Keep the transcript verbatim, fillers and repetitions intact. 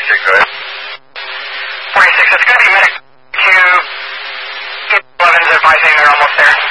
forty-six, go ahead. forty-six, it's going to be medic two. eleven's advising they're almost there.